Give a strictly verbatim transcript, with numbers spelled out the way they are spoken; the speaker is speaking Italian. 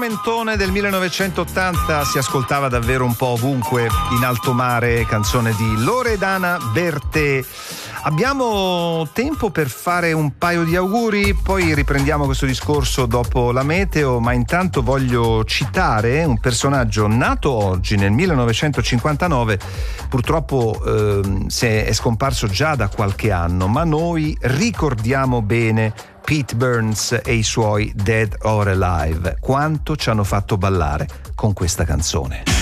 tormentone del millenovecentottanta si ascoltava davvero un po' ovunque in alto mare, canzone di Loredana Bertè. Abbiamo tempo per fare un paio di auguri, poi riprendiamo questo discorso dopo la meteo, ma intanto voglio citare un personaggio nato oggi nel millenovecentocinquantanove, purtroppo eh, se è scomparso già da qualche anno, ma noi ricordiamo bene Pete Burns e i suoi Dead or Alive. Quanto ci hanno fatto ballare con questa canzone.